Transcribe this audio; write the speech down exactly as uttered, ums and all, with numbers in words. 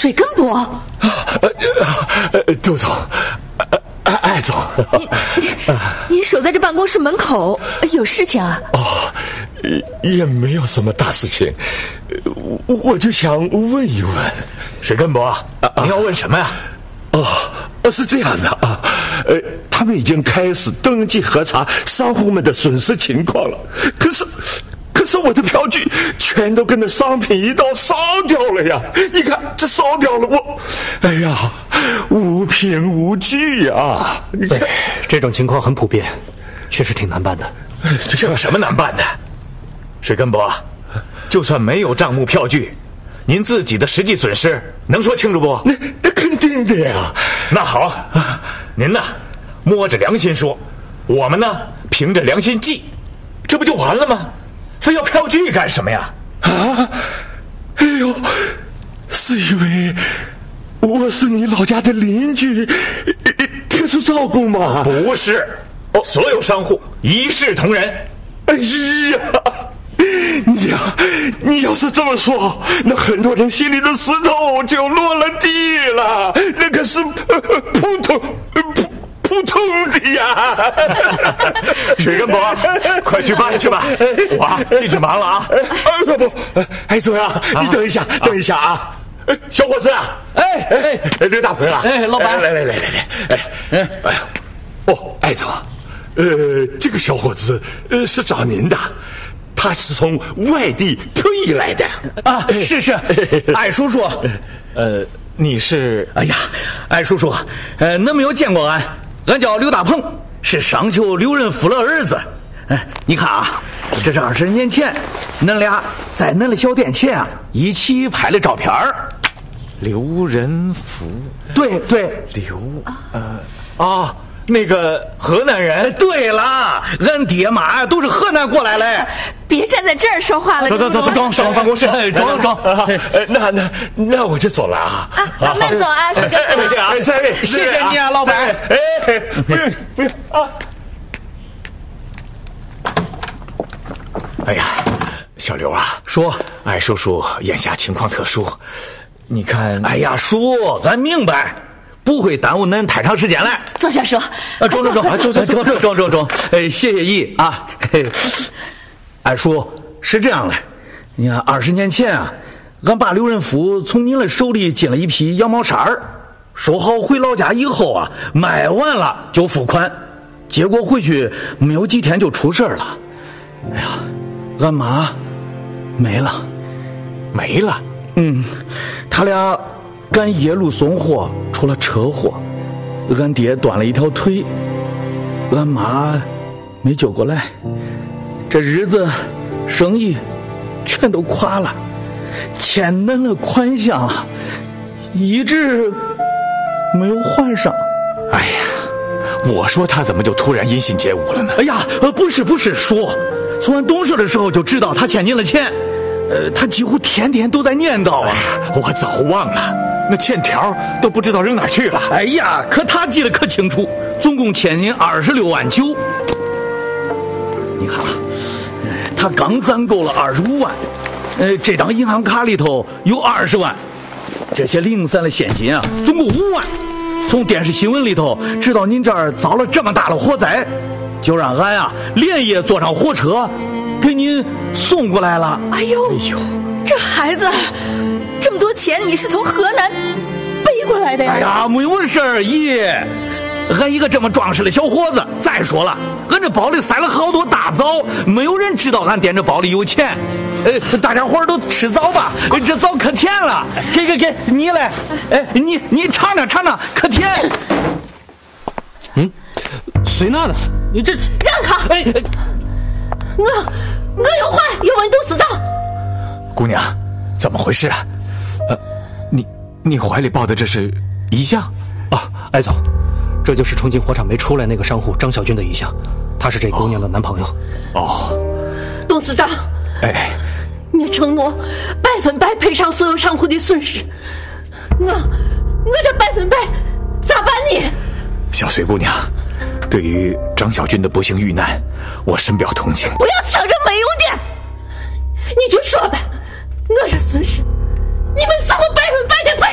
水根伯。 呃呃，杜总，艾艾总， 您您守在这办公室门口，有事情啊？ 哦，也没有什么大事情，我我就想问一问， 水根伯，你要问什么呀？ 哦，是这样的啊，呃，他们已经开始登记核查商户们的损失情况了，可是。可是我的票据全都跟着商品一道烧掉了呀！你看这烧掉了，我，哎呀，无凭无据啊！ 对，这种情况很普遍，确实挺难办的。 这有什么难办的？水根伯，就算没有账目票据，您自己的实际损失能说清楚不？ 那那肯定的呀。 那好，您呢，摸着良心说，我们呢凭着良心记，这不就完了吗？非要票据干什么呀？ 啊！哎呦，是因为我是你老家的邻居，特殊照顾吗？ 不是，哦，所有商户一视同仁。 哎呀，你呀，你要是这么说，那很多人心里的石头就落了地了，那可是呃扑通扑。扑通的呀！ 水根伯，快去办去吧，我进去忙了啊！ 哎不，哎总呀，你等一下，等一下啊！哎，小伙子啊， 哎哎，刘大鹏啊， 哎，老板， 来来来来来，哎哎哎呀，哦，艾总，呃，这个小伙子呃是找您的，他是从外地特意来的啊，是是，艾叔叔， 呃，你是？ 哎呀，艾叔叔，呃，恁没有见过俺。俺叫刘大鹏，是商丘刘仁福的儿子。哎，你看啊，这是二十年前，恁俩在恁的小店前啊一起拍的照片儿。 刘仁福， 对对， 刘呃啊，那个河南人。 对了，俺爹妈都是河南过来的。 别站在这儿说话了， 走走走走，装上办公室，装装。 那那那我就走了啊！ 啊，慢走啊，水根伯。 再见啊！再见， 谢谢你啊，老板。 哎，不用不用啊！ 哎呀，小刘啊， 说， 艾叔叔眼下情况特殊，你看。 哎呀，叔，俺明白。不会耽误恁太长时间来。 坐下说。 啊，中中中，中中中中中中中，哎，谢谢姨啊。艾叔，是这样的，你看二十年前啊，俺爸刘仁福从您的手里进了一批羊毛衫儿，说好回老家以后啊，卖完了就付款，结果回去没有几天就出事了。哎呀，俺妈没了， 没了。 嗯，他俩赶夜路送货出了车祸，俺爹断了一条腿，俺妈没救过来，这日子生意全都垮了，欠恁的款项一直没有还上。 哎呀，我说他怎么就突然因信解悟了呢？ 哎呀，呃，不是不是，叔，从俺懂事的时候就知道他欠您的钱，呃，他几乎天天都在念叨啊。 哎、我早忘了，那欠条都不知道扔哪儿去了。 哎呀，可他记得可清楚，总共欠您二十六万九。你看啊，他刚攒够了二十五万，呃，这张银行卡里头有二十万，这些零散的现金啊，总共五万。从电视新闻里头知道您这儿遭了这么大的火灾，就让俺啊连夜坐上火车给您送过来了。 哎呦，哎呦，这孩子，这么多钱你是从河南背过来的呀？ 哎呀，没有事儿，姨。俺一个这么壮实的小伙子，再说了，俺这包里塞了好多大枣，没有人知道俺爹这包里有钱。呃，大家伙儿都吃枣吧，这枣可甜了。给给给，你来，哎，你你尝尝尝尝，可甜。 嗯，谁拿的？你这让开！哎，我我有话要问董事长。 姑娘，怎么回事啊？呃，你你怀里抱的这是遗像啊？艾总。这就是重庆火场没出来那个商户张小军的遗像，他是这姑娘的男朋友。 哦， 董事长， 哎， 你承诺百分百赔偿所有商户的损失，我我这百分百咋办呢？ 小水姑娘，对于张小军的不幸遇难，我深表同情。 不要扯这没用的，你就说吧，我这损失你们怎么办